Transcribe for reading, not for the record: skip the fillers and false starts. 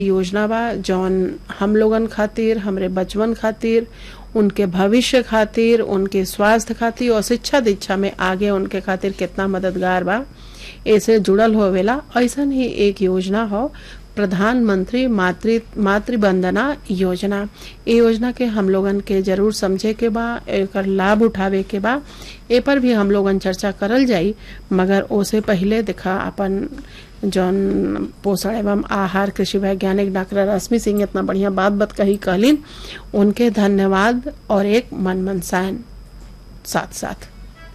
योजना बा जौन हम लोगन खातिर, हमरे बचवन खातिर, उनके भविष्य खातिर, उनके स्वास्थ्य खातिर और शिक्षा दीक्षा में आगे उनके खातिर कितना मददगार बा ऐसे जुड़ल होवेला। ऐसन ही एक योजना हो प्रधानमंत्री मातृ वंदना योजना। ये योजना के हम लोगन के जरूर समझे के बा, एकर लाभ उठावे के बा। ए पर भी हम लोगन चर्चा करल जाई, मगर ओसे पहले देखा अपन जौन पोषण एवं आहार कृषि वैज्ञानिक डॉक्टर रश्मि सिंह इतना बढ़िया बात कहलीन, उनके धन्यवाद और एक मन मनसायन साथ साथ।